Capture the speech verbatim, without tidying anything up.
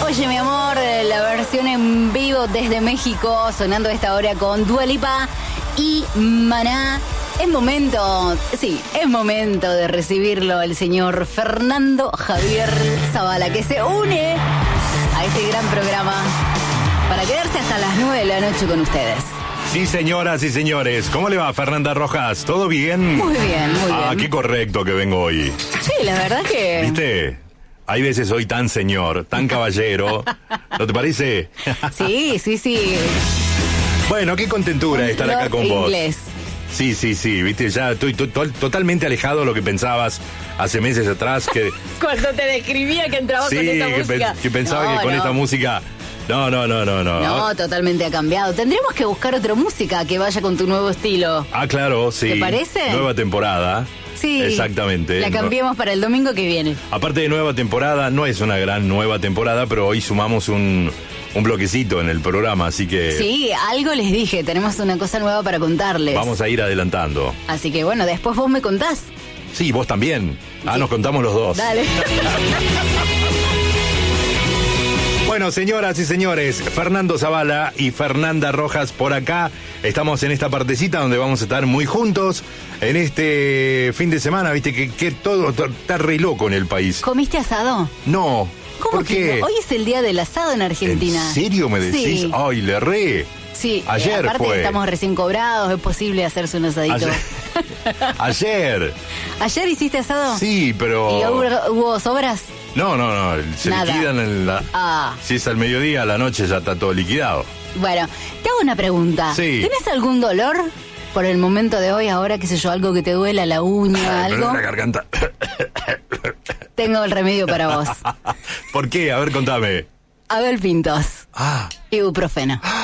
Oye, mi amor, la versión en vivo desde México, sonando a esta hora con Dua Lipa y Maná. Es momento, sí, es momento de recibirlo el señor Fernando Javier Zavala, que se une a este gran programa para quedarse hasta las nueve de la noche con ustedes. Sí, señoras y señores. ¿Cómo le va, Fernanda Rojas? ¿Todo bien? Muy bien, muy bien. Ah, qué correcto que vengo hoy. Sí, la verdad que... ¿Viste? Hay veces soy tan señor, tan caballero. ¿No te parece? Sí, sí, sí. Bueno, qué contentura estar acá con vos. Inglés. Sí, sí, sí, viste, ya estoy to- to- totalmente alejado de lo que pensabas hace meses atrás. Que, Cuando te describía que entrabas sí, con esta que, música. pe- que pensaba No, que con no. esta música... No, no, no, no, no. No, totalmente ha cambiado. Tendremos que buscar otra música que vaya con tu nuevo estilo. Ah, claro, sí. ¿Te parece? Nueva temporada. Sí. Exactamente. La cambiamos para el domingo que viene. Aparte de nueva temporada, no es una gran nueva temporada, pero hoy sumamos un, un bloquecito en el programa, así que Sí, algo les dije. Tenemos una cosa nueva para contarles. vamos a ir adelantando. Así que bueno, después vos me contás. Sí, vos también. Ah, Sí. nos contamos los dos. Dale. Bueno, señoras y señores, Fernando Zavala y Fernanda Rojas por acá. Estamos en esta partecita donde vamos a estar muy juntos en este fin de semana. Viste que, que todo to- está re loco en el país. ¿Comiste asado? No. ¿Cómo ¿Por que qué? no? Hoy es el día del asado en Argentina. ¿En serio me decís? Sí. Ay, le re. Sí, Ayer eh, aparte fue. estamos recién cobrados, es posible hacerse un asadito. Ayer. Ayer. ¿Ayer hiciste asado? Sí, pero... ¿Y hubo, hubo sobras? No, no, no. Se Nada. liquidan en la... Ah. Si es al mediodía, a la noche ya está todo liquidado. Bueno, te hago una pregunta. Sí. ¿Tienes algún dolor por el momento de hoy, ahora, qué sé yo, algo que te duela, la uña, Ay, me duele algo? la garganta. Tengo el remedio para vos. ¿Por qué? A ver, contame. Abel Pintos, Ah. ibuprofeno.